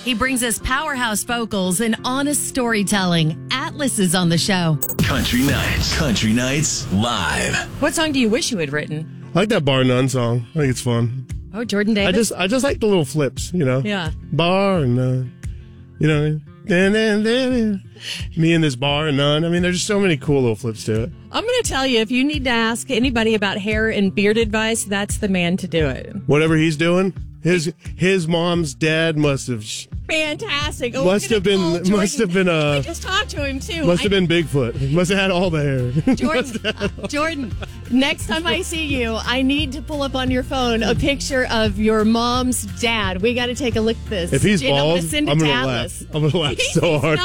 He brings us powerhouse vocals and honest storytelling. Atlas is on the show. Country Nights Live. What song do you wish you had written? I like that Bar None song. I think it's fun. Oh, Jordan Davis? I just like the little flips, Yeah. Bar None. Me and this bar and none. I mean, there's just so many cool little flips to it. I'm going to tell you, if you need to ask anybody about hair and beard advice, that's the man to do it. Whatever he's doing, his mom's dad must have Fantastic. must have been I just talked to him too. Must have been Bigfoot. He must have had all the hair. Jordan, next time I see you, I need to pull up on your phone a picture of your mom's dad. We got to take a look at this. If he's And I'm bald, gonna send it I'm to gonna Atlas. laugh. I'm gonna laugh so hard.